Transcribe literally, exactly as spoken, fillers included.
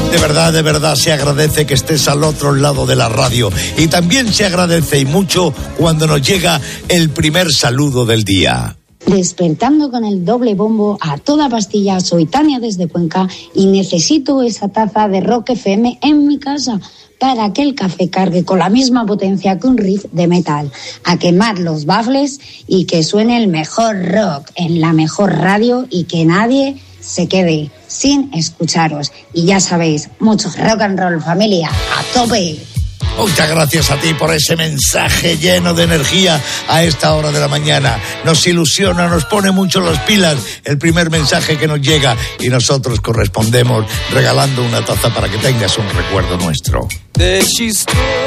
De verdad, de verdad, se agradece que estés al otro lado de la radio. Y también se agradece y mucho cuando nos llega el primer saludo del día. Despertando con el doble bombo a toda pastilla, soy Tania desde Cuenca y necesito esa taza de Rock F M en mi casa para que el café cargue con la misma potencia que un riff de metal, a quemar los baffles y que suene el mejor rock en la mejor radio y que nadie se quede sin escucharos. Y ya sabéis, mucho rock and roll, familia, a tope. Muchas gracias a ti por ese mensaje lleno de energía a esta hora de la mañana. Nos ilusiona, nos pone mucho las pilas el primer mensaje que nos llega y nosotros correspondemos regalando una taza para que tengas un recuerdo nuestro.